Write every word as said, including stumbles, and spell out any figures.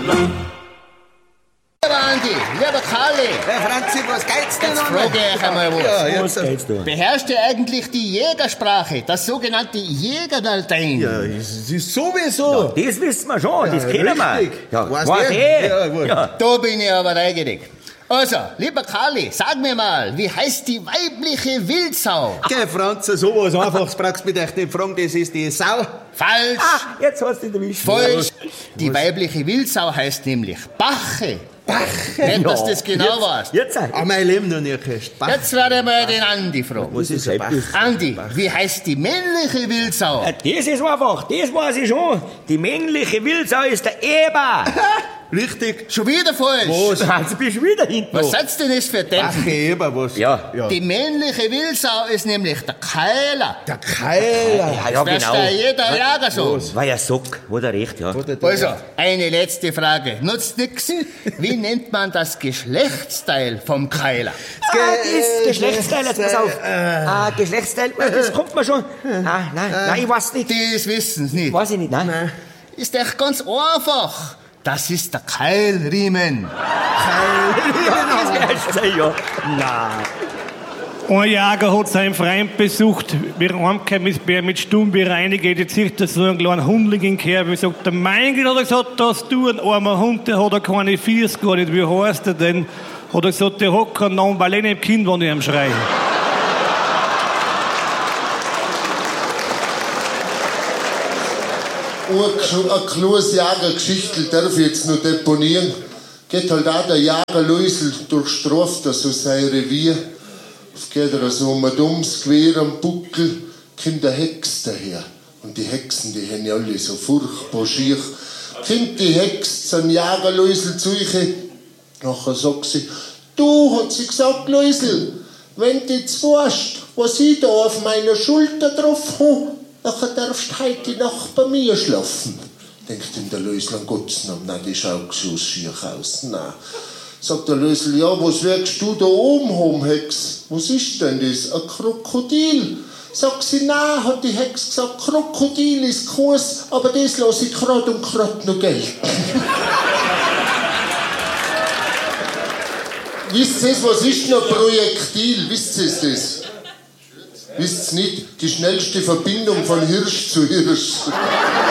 Lieber Andi, lieber Karli. Herr Franzi, was geht's denn Jetzt noch? frage ich euch einmal was. Ja, Was jetzt. geht's da? Beherrscht ihr eigentlich die Jägersprache, das sogenannte Jägerlatein? Ja, es ist sowieso. Das wissen wir schon, das kennen wir. richtig. Ja, Weißt weiß du? eh. Ja, gut. Ja. Da bin ich aber neugierig. Also, lieber Karli, sag mir mal, wie heißt die weibliche Wildsau? Geh, Franzi, sowas Einfaches brauchst du mich echt nicht fragen, das ist die Sau. Falsch. Ah, jetzt hast du ihn erwischt. Falsch. Die weibliche Wildsau heißt nämlich Bache. Bache? Nicht, dass du das genau jetzt, weißt. Jetzt sei. Ah, mein Leben noch nie gehört. Jetzt werde ich mal den Andi fragen. Was ist ein Bach? Andi, wie heißt die männliche Wildsau? Das ist einfach, das weiß ich schon. Die männliche Wildsau ist der Eber. Richtig. Schon wieder falsch. Was? Also bist du wieder hinten. Was noch. seid's denn das für Ach, Dämpfen? Eber, was? Ja. ja. Die männliche Wildsau ist nämlich der Keiler. Der Keiler. Ja, ja, Das genau. da jeder Jager so. War ja Sock, hat er recht, ja. Also, eine letzte Frage. Nutzt nix. Wie nennt man das Geschlechtsteil vom Keiler? Ah, das Geschlechtsteil, jetzt pass auf. Ah, Geschlechtsteil, das kommt mir schon. Ah, nein, nein, ich weiß nicht. Das wissen's nicht. Weiß ich nicht, nein. Ist echt ganz einfach. Das ist der Keilriemen. Das erste, ja. Nein. Ein Jäger hat seinen Freund besucht. Wir haben heimgekommen ist bei mit Stumm bereinigt. Jetzt sieht er so einen kleinen Hundling in Kerbe. Sagt er, mein Gott, hat er gesagt, das du ein armer Hund, der hat er keine Fiers gar nicht. Wie heißt er denn? Hat er gesagt, der hat keinen Namen, weil ich nicht im Kind, wenn ich ihm schreie. Eine kleine Jägergeschichte darf ich jetzt noch deponieren. Geht halt auch der Jäger Luisel durchstraft er so sein Revier. Es geht er so um ein dummes Gewehr am Buckel, kommt der Hex daher. Und die Hexen, die haben ja alle so furchtbar schier. Kommt die Hex zum Jäger Luisel zu euch. Nachher sagt sie, du, hat sie gesagt, Luisel, wenn du jetzt weißt, was ich da auf meiner Schulter drauf habe, nachher darfst du heute Nacht bei mir schlafen. Denkt ihm der Lösel, an Gottes Namen, nein, die schaut so schier aus, nein. Sagt der Lösel, ja, was wirkst du da oben haben, Hex? Was ist denn das? Ein Krokodil? Sagt sie, nein, hat die Hex gesagt, Krokodil ist groß, aber das lasse ich grad und grad noch gelten. Wisst ihr, was ist noch Projektil? Wisst ihr das? Wisst ihr nicht? Die schnellste Verbindung von Hirsch zu Hirsch.